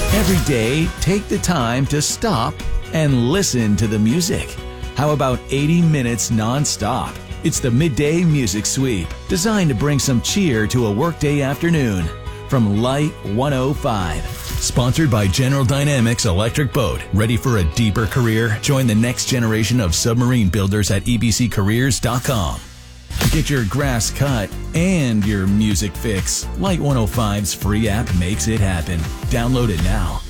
Every day, take the time to stop and listen to the music. How about 80 minutes non-stop? It's the Midday Music Sweep, designed to bring some cheer to a workday afternoon. From Light 105. Sponsored by General Dynamics Electric Boat. Ready for a deeper career? Join the next generation of submarine builders at ebccareers.com. Get your grass cut and your music fix. Light 105's free app makes it happen. Download it now.